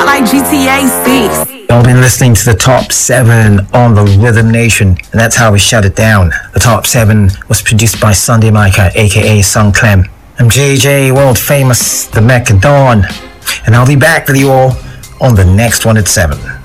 hot like GTA 6. You've been listening to the Top 7 on the Rhythm Nation, and that's how we shut it down. The Top 7 was produced by Sunday Micah, aka Sung Clem. I'm JJ, world famous, the Mecca Dawn, and I'll be back with you all on the next one at 7.